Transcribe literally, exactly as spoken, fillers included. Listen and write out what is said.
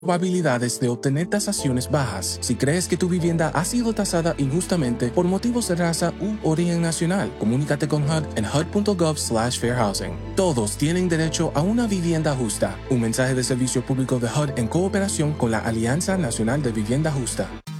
probabilidades de obtener tasaciones bajas si crees que tu vivienda ha sido tasada injustamente por motivos de raza u origen nacional. Comunícate con H U D en H U D punto gov slash fair housing. Todos tienen derecho a una vivienda justa. Un mensaje de servicio público de H U D en cooperación con la Alianza Nacional de Vivienda Justa.